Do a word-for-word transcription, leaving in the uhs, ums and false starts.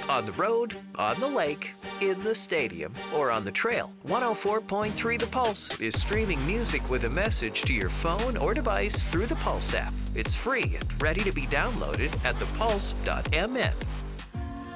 On the road, on the lake, in the stadium, or on the trail, one oh four point three The Pulse is streaming music with a message to your phone or device through the Pulse app. It's free and ready to be downloaded at the pulse dot m n.